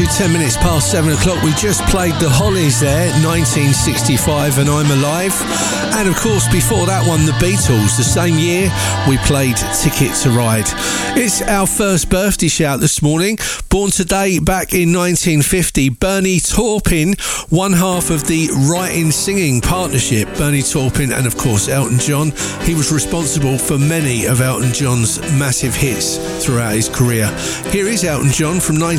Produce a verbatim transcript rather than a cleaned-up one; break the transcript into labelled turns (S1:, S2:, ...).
S1: ten minutes past seven o'clock. We just played the Hollies there, nineteen sixty-five, and I'm Alive. And of course, before that one, the Beatles. The same year, we played Ticket to Ride. It's our first birthday shout this morning. Born today back in nineteen fifty, Bernie Taupin, one half of the writing-singing partnership. Bernie Taupin and, of course, Elton John. He was responsible for many of Elton John's massive hits throughout his career. Here is Elton John from nineteen